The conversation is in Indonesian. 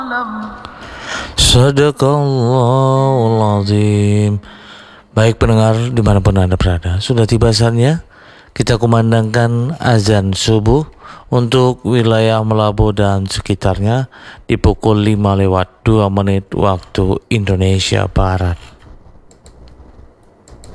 Sadaqallahul azim. Baik pendengar dimanapun Anda berada, sudah tiba saatnya kita kumandangkan azan subuh untuk wilayah Melabu dan sekitarnya di pukul 5:02 waktu Indonesia Barat.